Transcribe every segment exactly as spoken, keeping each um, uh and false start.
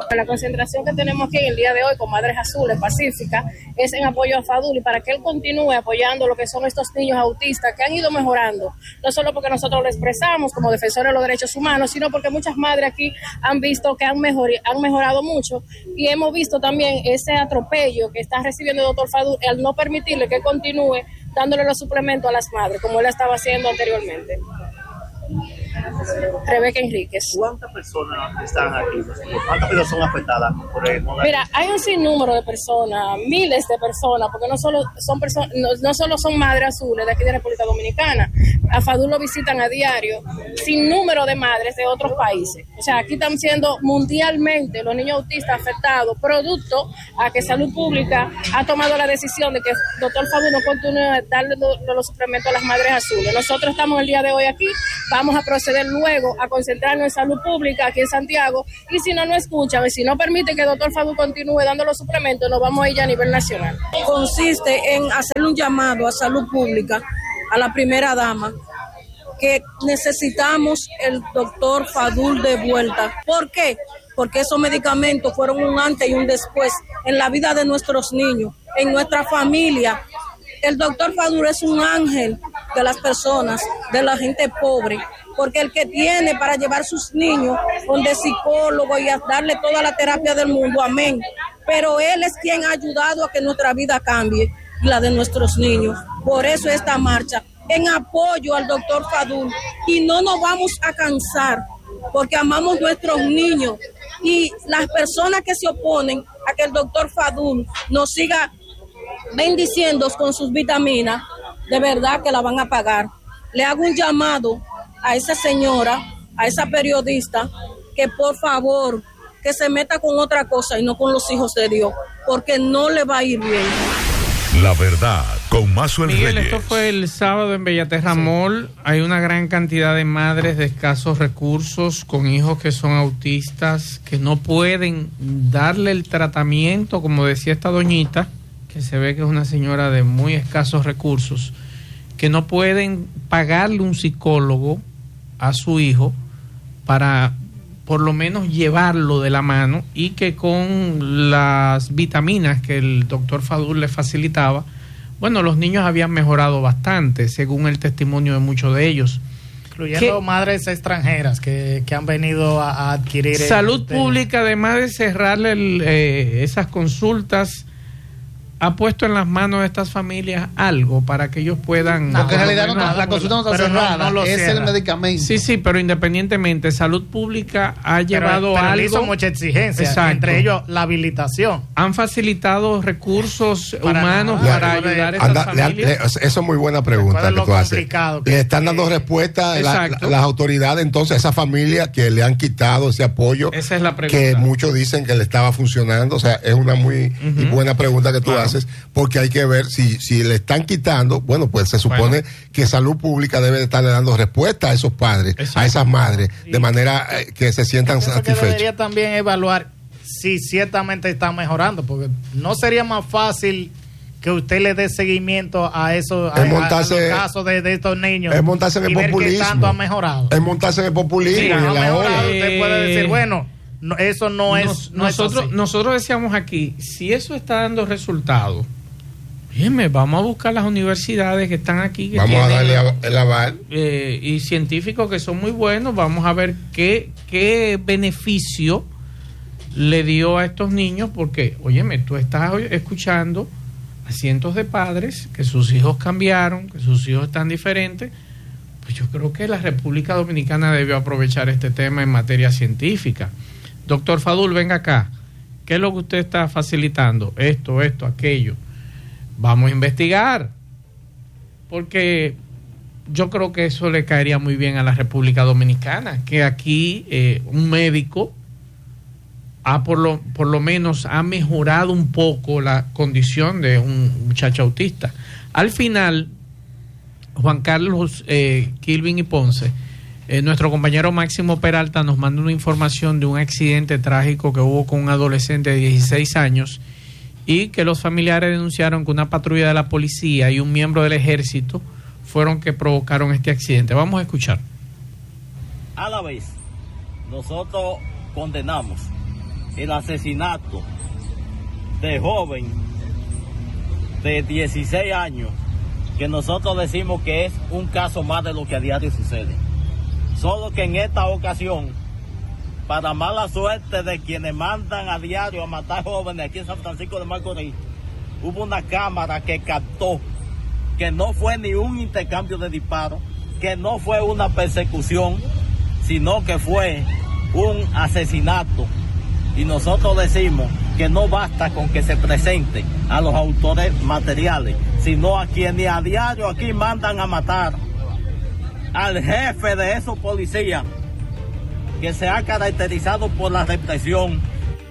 La concentración que tenemos aquí en el día de hoy con Madres Azules Pacífica es en apoyo a Fadul y para que él continúe apoyando lo que son estos niños autistas que han ido mejorando, no solo porque nosotros lo expresamos como defensores de los derechos humanos, sino porque muchas madres aquí han visto que han, mejor, han mejorado mucho y hemos visto también ese atropello que está recibiendo el doctor Fadul al no permitirle que continúe dándole los suplementos a las madres como él estaba haciendo anteriormente. Rebeca Enríquez. ¿Cuántas personas están aquí? ¿Cuántas personas son afectadas por el modelo? Mira, hay un sinnúmero de personas, miles de personas, porque no solo son personas, no, no solo son Madres Azules de aquí de República Dominicana. A Fadul lo visitan a diario, sin número de madres de otros países. O sea, aquí están siendo mundialmente los niños autistas afectados, producto a que Salud Pública ha tomado la decisión de que el doctor Fadul no continúe a darle los, los suplementos a las Madres Azules. Nosotros estamos el día de hoy aquí, vamos a proceder luego a concentrarnos en Salud Pública aquí en Santiago y si no nos escuchan y si no permiten que el doctor Fadul continúe dando los suplementos, nos vamos a ir ya a nivel nacional. Consiste en hacerle un llamado a Salud Pública, a la primera dama, que necesitamos el doctor Fadul de vuelta. ¿Por qué? Porque esos medicamentos fueron un antes y un después en la vida de nuestros niños, en nuestra familia. El doctor Fadul es un ángel de las personas, de la gente pobre, porque el que tiene para llevar sus niños donde psicólogo y a darle toda la terapia del mundo, amén. Pero él es quien ha ayudado a que nuestra vida cambie y la de nuestros niños. Por eso esta marcha, en apoyo al doctor Fadul, y no nos vamos a cansar, porque amamos nuestros niños, y las personas que se oponen a que el doctor Fadul nos siga bendiciendo con sus vitaminas, de verdad que la van a pagar. Le hago un llamado a esa señora, a esa periodista, que por favor, que se meta con otra cosa y no con los hijos de Dios, porque no le va a ir bien. La verdad, con Maxwell Miguel, Reyes. esto fue el sábado en Bellaterra sí. Mall. Hay una gran cantidad de madres de escasos recursos con hijos que son autistas, que no pueden darle el tratamiento, como decía esta doñita, que se ve que es una señora de muy escasos recursos, que no pueden pagarle un psicólogo a su hijo para por lo menos llevarlo de la mano, y que con las vitaminas que el doctor Fadul le facilitaba, bueno, los niños habían mejorado bastante, según el testimonio de muchos de ellos. Incluyendo madres extranjeras que, que han venido a, a adquirir... Salud este... Pública, además de cerrarle el, eh, esas consultas, ha puesto en las manos de estas familias algo para que ellos puedan... Porque en realidad no, no, la consulta no está cerrada, no, no es cierra. El medicamento. Sí, sí, pero independientemente, Salud Pública ha pero, llevado pero algo... hizo mucha exigencia, exacto. Entre ellos la habilitación. Han facilitado recursos para humanos nada, para ayudar a esas anda, familias. Le, le, eso es muy buena pregunta que tú haces. Que le están dando respuesta la, la, las autoridades, entonces, a esa familia que le han quitado ese apoyo. Esa es la pregunta. Que muchos dicen que le estaba funcionando. O sea, es una muy uh-huh. y buena pregunta que tú claro. haces, porque hay que ver si, si le están quitando, bueno, pues se supone bueno. que Salud Pública debe de estarle dando respuesta a esos padres, exacto. a esas madres, sí. de manera eh, que se sientan satisfechos. Debería también evaluar si ciertamente está mejorando, porque no sería más fácil que usted le dé seguimiento a eso, a, montarse, a, a los casos de, de estos niños, es montarse en el y ver populismo. Qué tanto ha mejorado. Es montarse en el populismo. Sí, y en no la mejorado, hora. usted puede decir, bueno, no, eso no es, Nos, no nosotros, es así. Nosotros decíamos aquí, si eso está dando resultados, Óyeme, vamos a buscar las universidades que están aquí. Que vamos tienen, a darle el aval. Eh, y científicos que son muy buenos. Vamos a ver qué, qué beneficio le dio a estos niños. Porque, óyeme, tú estás escuchando a cientos de padres que sus hijos cambiaron, que sus hijos están diferentes. Pues yo creo que la República Dominicana debió aprovechar este tema en materia científica. Doctor Fadul, venga acá. ¿Qué es lo que usted está facilitando? Esto, esto, aquello. Vamos a investigar, porque yo creo que eso le caería muy bien a la República Dominicana, que aquí eh, un médico ha por lo, por lo menos ha mejorado un poco la condición de un muchacho autista. Al final, Juan Carlos eh, Kilvin y Ponce, eh, nuestro compañero Máximo Peralta nos mandó una información de un accidente trágico que hubo con un adolescente de dieciséis años, y que los familiares denunciaron que una patrulla de la policía y un miembro del ejército fueron que provocaron este accidente. Vamos a escuchar. A la vez, nosotros condenamos el asesinato de joven de dieciséis años, que nosotros decimos que es un caso más de lo que a diario sucede. Solo que en esta ocasión, para mala suerte de quienes mandan a diario a matar jóvenes aquí en San Francisco de Macorís, hubo una cámara que captó que no fue ni un intercambio de disparos, que no fue una persecución, sino que fue un asesinato. Y nosotros decimos que no basta con que se presente a los autores materiales, sino a quienes a diario aquí mandan a matar al jefe de esos policías, que se ha caracterizado por la represión.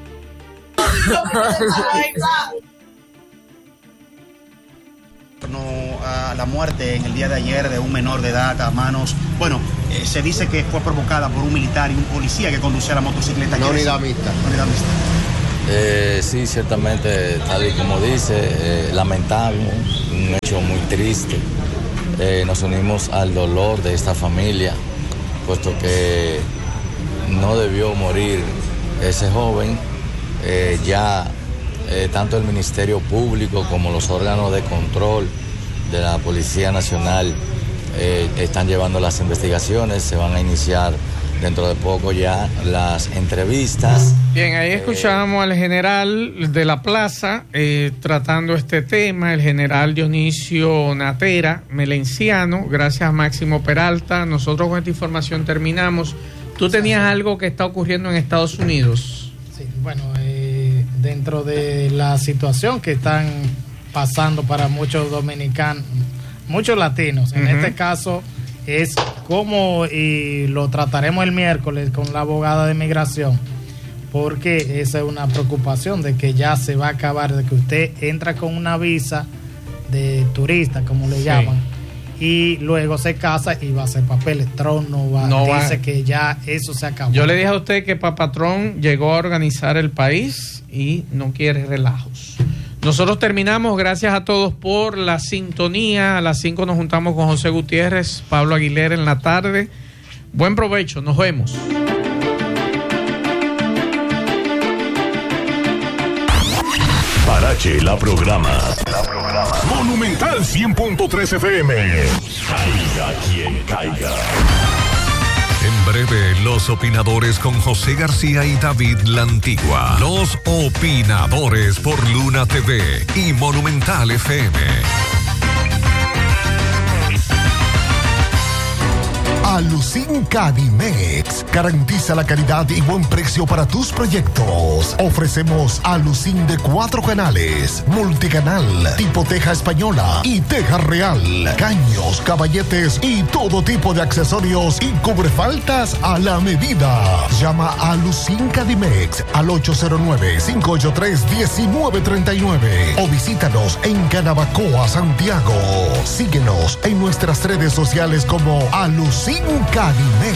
A la muerte en el día de ayer de un menor de edad a manos, bueno, eh, se dice que fue provocada por un militar y un policía que conducía la motocicleta. Una unidad mixta. Una unidad mixta. Eh, sí, ciertamente, tal y como dice, eh, lamentable, un hecho muy triste. Eh, nos unimos al dolor de esta familia, puesto que no debió morir ese joven. Eh, ya eh, tanto el Ministerio Público como los órganos de control de la Policía Nacional eh, están llevando las investigaciones, se van a iniciar dentro de poco ya las entrevistas. Bien, ahí escuchábamos al general de la plaza eh, tratando este tema, el general Dionisio Natera, melenciano, gracias a Máximo Peralta. Nosotros con esta información terminamos. ¿Tú tenías algo que está ocurriendo en Estados Unidos? Sí, bueno, eh, dentro de la situación que están pasando para muchos dominicanos, muchos latinos, en uh-huh. este caso es como, y lo trataremos el miércoles con la abogada de migración, porque esa es una preocupación de que ya se va a acabar, de que usted entra con una visa de turista, como le sí. llaman, y luego se casa y va a hacer papeles. Trump no va, no dice va. que ya eso se acabó. Yo le dije a usted que Papá Trump llegó a organizar el país y no quiere relajos. Nosotros terminamos, gracias a todos por la sintonía. A las cinco nos juntamos con José Gutiérrez, Pablo Aguilera en la tarde. Buen provecho, nos vemos. Parache la programa. La programa. Monumental cien punto tres F M. Caiga quien caiga. En breve, los opinadores con José García y David La Antigua. Los opinadores por Luna T V y Monumental F M. Alucin Cadimex garantiza la calidad y buen precio para tus proyectos. Ofrecemos Alucin de cuatro canales, multicanal, tipo teja española y teja real, caños, caballetes y todo tipo de accesorios y cubrefaltas a la medida. Llama a Alucin Cadimex al ocho cero nueve, cinco ocho tres, uno nueve tres nueve o visítanos en Canabacoa, Santiago. Síguenos en nuestras redes sociales como Alucin Cadimex.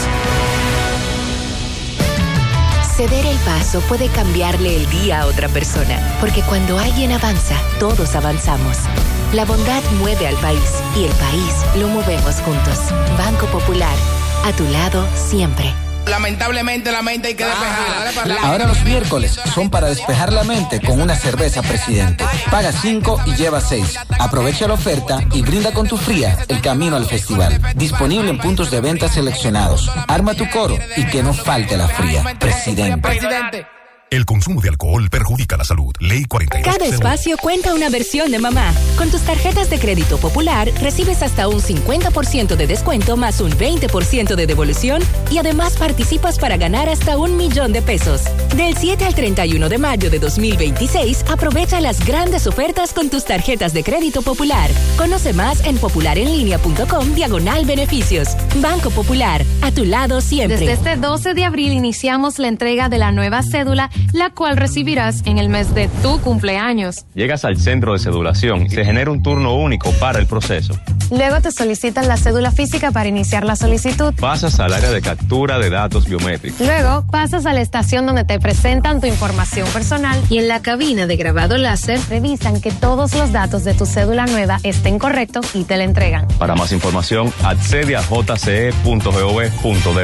Ceder el paso puede cambiarle el día a otra persona, porque cuando alguien avanza, todos avanzamos. La bondad mueve al país y el país lo movemos juntos. Banco Popular, a tu lado siempre. Lamentablemente la mente hay que despejarla. Ahora los miércoles son para despejar la mente con una cerveza Presidente. Paga cinco y lleva seis. Aprovecha la oferta y brinda con tu fría el camino al festival. Disponible en puntos de venta seleccionados. Arma tu coro y que no falte la fría. Presidente. El consumo de alcohol perjudica la salud. Ley cuarenta y dos. Cada espacio cuenta una versión de mamá. Con tus tarjetas de crédito Popular recibes hasta un cincuenta por ciento de descuento más un veinte por ciento de devolución y además participas para ganar hasta un millón de pesos. Del siete al treinta y uno de mayo de dos mil veintiséis, aprovecha las grandes ofertas con tus tarjetas de crédito Popular. Conoce más en popularenlinea.com diagonal beneficios. Banco Popular, a tu lado siempre. Desde este doce de abril iniciamos la entrega de la nueva cédula, la cual recibirás en el mes de tu cumpleaños. Llegas al centro de cedulación y se genera un turno único para el proceso. Luego te solicitan la cédula física para iniciar la solicitud. Pasas al área de captura de datos biométricos. Luego pasas a la estación donde te presentan tu información personal y en la cabina de grabado láser revisan que todos los datos de tu cédula nueva estén correctos y te la entregan. Para más información, accede a j c e punto gov punto do.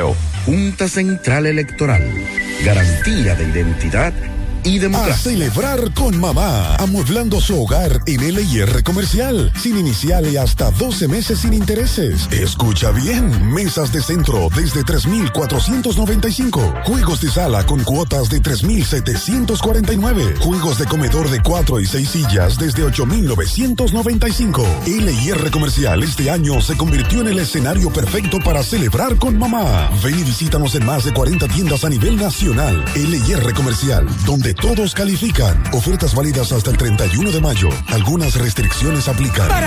Junta Central Electoral. Garantía de identidad y democracia. A celebrar con mamá, amueblando su hogar en L I R Comercial, sin inicial y hasta doce meses sin intereses. Escucha bien, mesas de centro desde tres mil cuatrocientos noventa y cinco, juegos de sala con cuotas de tres mil setecientos cuarenta y nueve, juegos de comedor de cuatro y seis sillas desde ocho mil novecientos noventa y cinco. L I R Comercial este año se convirtió en el escenario perfecto para celebrar con mamá. Ven y visítanos en más de cuarenta tiendas a nivel nacional. L I R Comercial, donde todos califican. Ofertas válidas hasta el treinta y uno de mayo. Algunas restricciones aplican. Para